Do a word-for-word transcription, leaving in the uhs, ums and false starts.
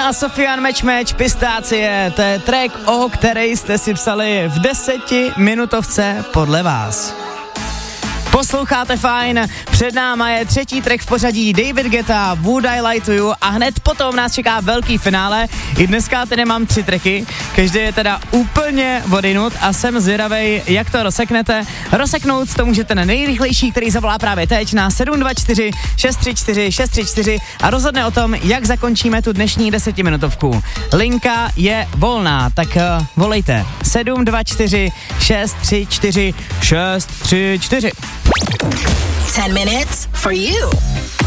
a Sofian Match Match Pistácie, to je track, o který jste si psali v desetiminutovce podle vás. Posloucháte fajn, před náma je třetí track v pořadí David Guetta, Would I Lie to You a hned potom nás čeká velký finále. I dneska tedy mám tři tracky, každý je teda úplně odinut a jsem zvědavej, jak to rozseknete. Rozseknout to můžete na nejrychlejší, který zavolá právě teď na sedm dva čtyři šest tři čtyři šest tři čtyři a rozhodne o tom, jak zakončíme tu dnešní desetiminutovku. Linka je volná, tak uh, volejte sedm dva čtyři šest tři čtyři šest tři čtyři. ten minutes for you.